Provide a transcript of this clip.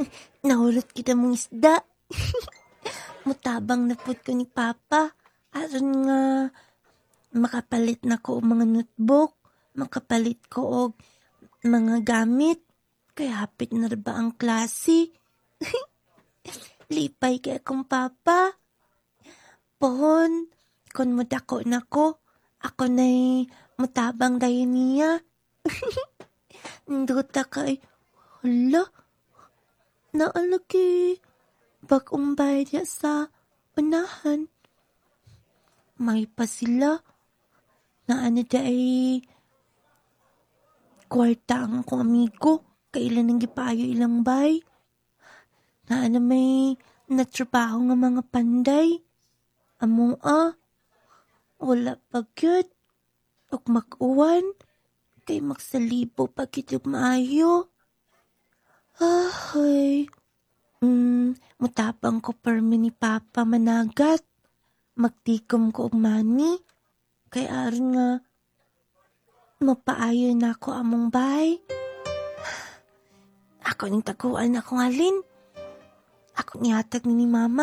Nahulot kita mong isda. Mutabang na pud ko ni Papa. Aron nga makapalit na ko og mga notebook, makapalit ko og mga gamit. Kaya hapit na ba ang klase? Lipay kay akong Papa. Pohon, kung mudako na ko, ako na'y mutabang dayon niya. Nduta kay, hala, naalagi, bagong bayad sa unahan. May pa sila, na ano ay kwarta ang akong amigo, kailan ang gipayo ilang bay. Na ano may natrabaho nga mga panday. Amo wala pa gyud. Og mag-uwan, kay magsalibo pa gyud maayo. Ay, mutabang ko permi ni Papa managat. Magtikom ko og money. Kay aron nga, mapaayo na ako among bay. Ako ning taguan akong alin. Ako nihatag ni Mama.